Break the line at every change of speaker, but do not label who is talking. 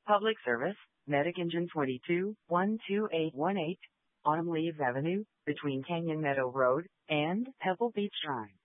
Public Service, Medic Engine 22, 12818, Autumn Leaves Avenue, between Canyon Meadow Road and Pebble Beach Drive.